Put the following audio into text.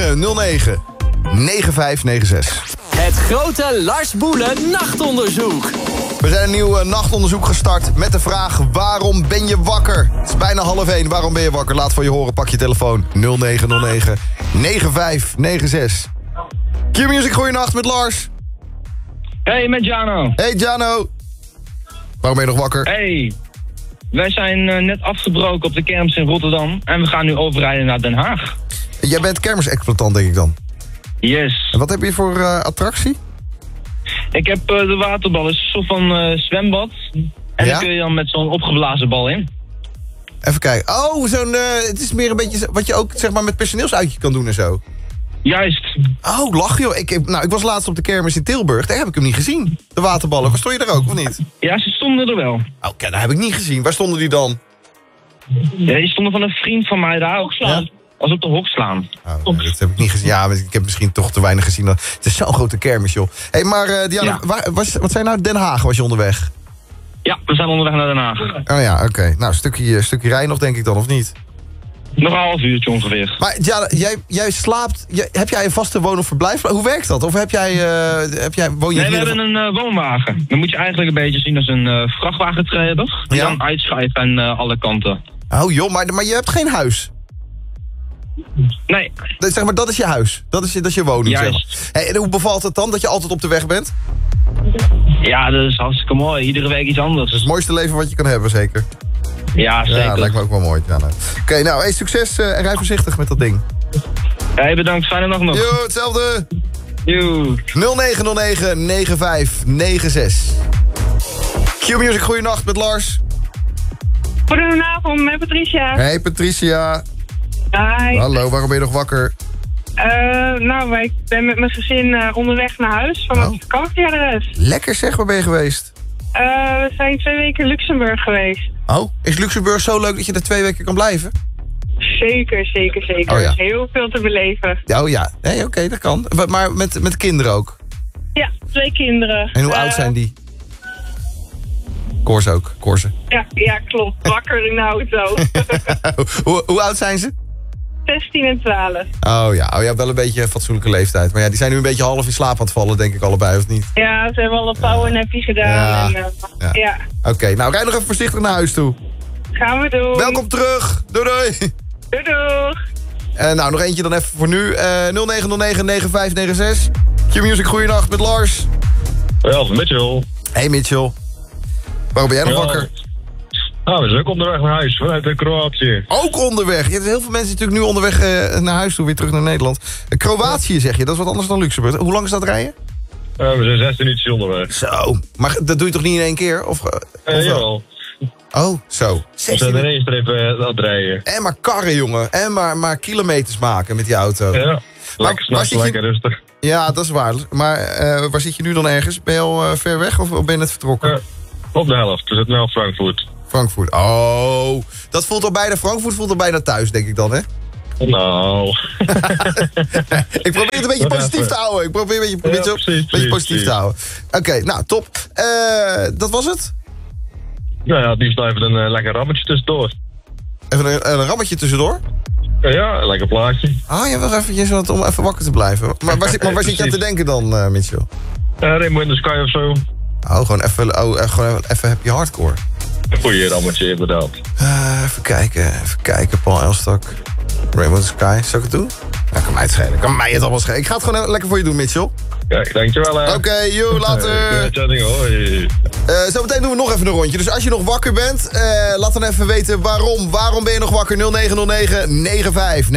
0909 9596. Het grote Lars Boelen nachtonderzoek. We zijn een nieuw nachtonderzoek gestart met de vraag: waarom ben je wakker? Het is bijna 12:30. Waarom ben je wakker? Laat van je horen. Pak je telefoon. 0909 9596. Q-Music, goeienacht met Lars. Hey, met Jano. Hey Jano. Waarom ben je nog wakker? Hey, wij zijn net afgebroken op de kermis in Rotterdam en we gaan nu overrijden naar Den Haag. Jij bent kermisexploitant, denk ik dan. Yes. En wat heb je voor attractie? Ik heb de waterbal, is een soort van zwembad. En Ja? dan kun je dan met zo'n opgeblazen bal in. Even kijken. Oh, het is meer een beetje wat je ook zeg maar met personeelsuitje kan doen en zo. Juist. Oh, lach joh. Ik was laatst op de kermis in Tilburg. Daar heb ik hem niet gezien. De waterballen. Stond je er ook, of niet? Ja, ze stonden er wel. Oké, dat heb ik niet gezien. Waar stonden die dan? Ja, die stonden van een vriend van mij daar. Hokslaan. Als op de Hokslaan. Oh, nee, dat heb ik niet gezien. Ja, maar ik heb misschien toch te weinig gezien. Het is zo'n grote kermis, joh. Hé, maar Diana, Ja. wat zijn nou Den Haag? Was je onderweg? Ja, we zijn onderweg naar Den Haag. Oh ja, oké. Nou, stukje rij nog, denk ik dan, of niet? Nog een half uurtje ongeveer. Maar Diana, jij slaapt... Heb jij een vaste woon- of verblijf? Hoe werkt dat? Of woon je Nee, hier? we hebben een woonwagen. Dan moet je eigenlijk een beetje zien als een vrachtwagentrailer. Die Ja? dan uitschuift aan alle kanten. Oh joh, maar je hebt geen huis. Nee, Zeg maar, dat is je huis. Dat is je woning, zeg Juist. maar. Hey, en hoe bevalt het dan dat je altijd op de weg bent? ja, dat is hartstikke mooi. Iedere week iets anders. Dat is het mooiste leven wat je kan hebben, zeker. Ja, zeker. Ja, dat lijkt me ook wel mooi. Ja, nou. Oké, nou, hey, succes en rij voorzichtig met dat ding. Hey, bedankt. Fijne nacht nog. Yo, hetzelfde. Joe. 0909 9596. Q-Music, goeienacht met Lars. Goedenavond, met Patricia. Hey Patricia. Hi. Hallo, waarom ben je nog wakker? Ik ben met mijn gezin onderweg naar huis van het vakantieadres. Lekker zeg, waar ben je geweest? We zijn 2 weken in Luxemburg geweest. Oh, is Luxemburg zo leuk dat je er 2 weken kan blijven? Zeker. Oh, ja. Heel veel te beleven. Ja, oh ja. Nee, oké, dat kan. Maar met kinderen ook? Ja, 2 kinderen. En hoe oud zijn die? Koers ook, Koersen. Ja, klopt. Wakker in de auto. hoe oud zijn ze? 16 en 12. Oh ja, wel een beetje een fatsoenlijke leeftijd. Maar ja, die zijn nu een beetje half in slaap aan het vallen, denk ik allebei, of niet? Ja, ze hebben al een powernappie gedaan. Ja. Oké, nou rijd nog even voorzichtig naar huis toe. Gaan we doen. Welkom terug. Doei doei. Doei. Nou, nog eentje dan even voor nu. 0909 9596. Q-Music, goeienacht met Lars. Ja, Mitchell. Hey Mitchell. Waarom ben jij nog wakker? Nou, we zijn ook onderweg naar huis vanuit Kroatië. Ook onderweg. Ja, er zijn heel veel mensen natuurlijk nu onderweg naar huis toe, weer terug naar Nederland. Kroatië zeg je, dat is wat anders dan Luxemburg. Hoe lang is dat rijden? We zijn 16 minuutjes onderweg. Zo, maar dat doe je toch niet in 1 keer? Of wel? Jawel. Oh, zo. We zijn er eens even aan het rijden. En maar karren, jongen. En maar kilometers maken met die auto. Ja, lekker s'nachts, lekker rustig. Ja, dat is waar. Maar waar zit je nu dan ergens? Ben je al ver weg of ben je net vertrokken? Op de helft, we zitten nu op Frankfurt. Frankfurt. Oh, dat voelt al bijna, Frankfurt voelt al bijna thuis, denk ik dan, hè? Nou. Ik probeer het een beetje positief te houden. Ik probeer een beetje positief te houden. Oké, nou, top. Dat was het? Nou ja, die even een lekker rammetje tussendoor. Even een rammetje tussendoor? Ja, een lekker plaatje. Ah, je was eventjes om even wakker te blijven. Maar waar zit je aan te denken dan, Mitchell? Rainbow in the Sky of zo. Oh, gewoon even Happy Hardcore. Een goeie rammetje, inderdaad. Even kijken, Paul Elstak. Rainbow Sky, zou ik het doen? Nou, kan mij het schelen. Kan mij het allemaal schelen. Ik ga het gewoon lekker voor je doen, Mitchell. Kijk, dankjewel hè. Oké, joe, later. Hoi. Zometeen doen we nog even een rondje. Dus als je nog wakker bent, laat dan even weten waarom. Waarom ben je nog wakker? 0909 95